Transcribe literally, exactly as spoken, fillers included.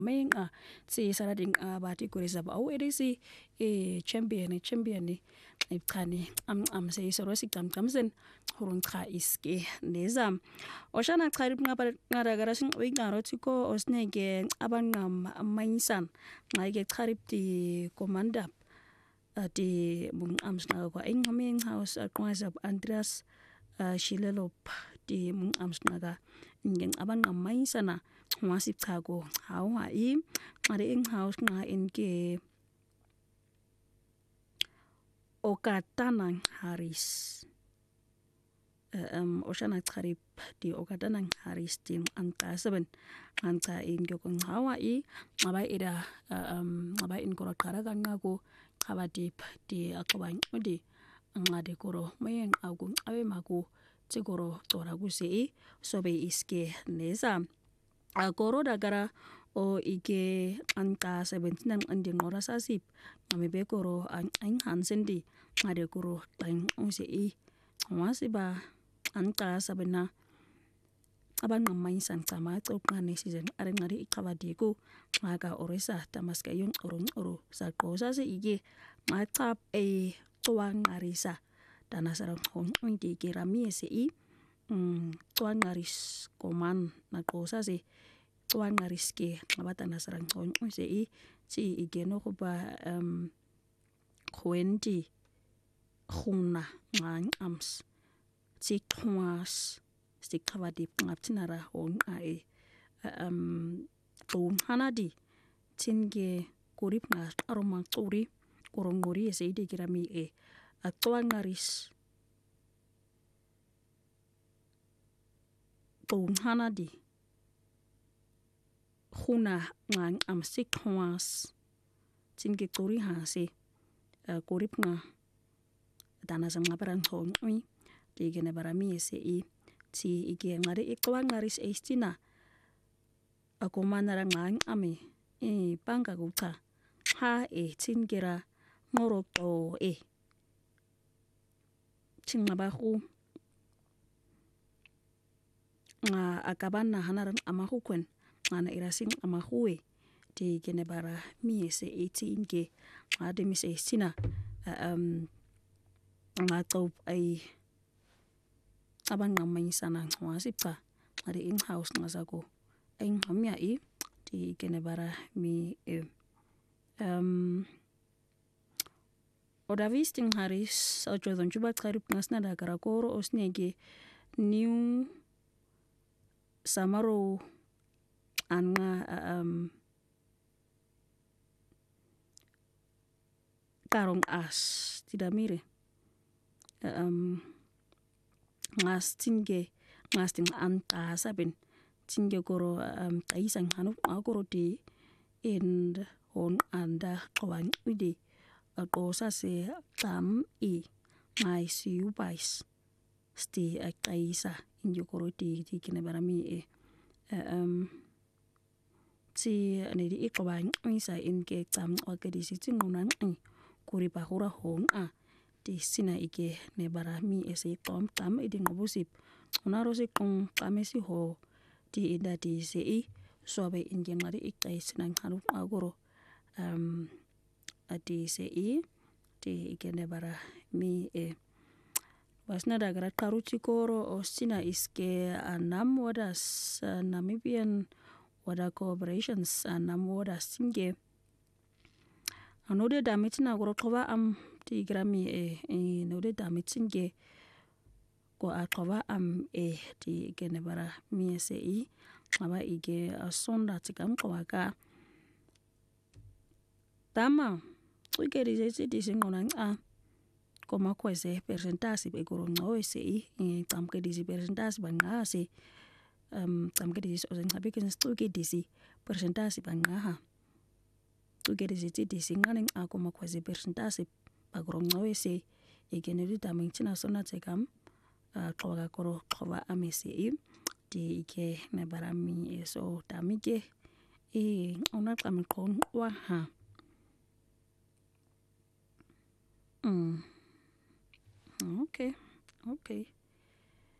menga si salading abati kurisa ba o edisi e champion champion iqhani am am seyisoro sigcamcamsen hurun cha iske nezam oshana chari ngaba ngara garashin wingarotiko osnege abanqam amanyisan ngake charipti commander ati bungamsna kwa inghaming house aqwasa Andreas Shilelop di mungamsna ka ngeng abanqam mayisana ngwasi chago hawa i ngare ing house nga inke Okatanang Haris um oshana charip di Okatanang Haris di anta seven anta inke ko hawa i ngaba ida um ngaba in kora karaga ngago kabadip di akabang udi ngade koro mayeng agu awe magu tigoro tora gusi sobe iske neza agoro dagara o ike anta seventeen ang anding ora sasip ngame koro ang hansendi ngade koro tang use i wasiba anta sabena aban ngamainsan tama tsokane season are ngari ikabadiku maga oresa tamaska yung orong oro sa kosa se ige matap e tuang arisa danasarang hon undi kirami se i mm tuang aris koman na kosa se tuang aris ke ngabata nasarang hon se i si igeno ko ba um twenty khuna ngang ams si khwas si khabadi ngaptinara hon ai um tum hanadi tinge kurip na aromang turi korongori se ide kirami e atuang aris tum hanadi khuna ngang am si khwas tinge turi ha se kurip na danasam ngaparang hon ui digene barami se i ti ige ngari ikwa ngaris estina ako manara ngang ame e panga guta ha e tingera ngoroto e tingabahu nga akabana hanaran amahukwen ngana irasing amahuwe digene bara mi se eighteen ke ngade mi se sina um ngatop ai aban ngamaisana ngwasipha ngari in house ngazako ai ngamya i di kenebara mi e um odavisting haris ochodon juba karip ngasna da karakoro osnege new samaro anga um karong as tidak mire um ngas tinge ngas ting anta saben tinge koro um kaisang hanu akoro di in on anda kawan udi akosa se tam i mai siu bais sti akaisa injo koro di di kene barami e um ti ani di ikawan isa in ke tam okedi siting ngunang i kuri bahura hon a di sina ike ne barami ese tom tam iding ngobusip unaro se kong kamesi ho di ida di sei sobe inge ngari ikai sinang hanu agoro um adi sei di ike ne barami e wasna dagara karuchi koro o sina iske anam wadas uh, Namibian wada cooperations anam wadas singe anode damitina goro koba am ti grami e e node damitsinge ko akoba am e ti genebara mi sei aba ige asonda tikam kwaka tama ukeri zesi disingona a koma kwese percentage be goro no sei e tamke disi percentage bangase um tamke disi ozen habiken stuke disi percentage bangaha tukere zeti disingane akoma kwese percentage bagoro no se igene ditamin china sona tekam kwaka koro kwa amesi di ike ne barami so tamike e ona kamikon wa ha mm okay okay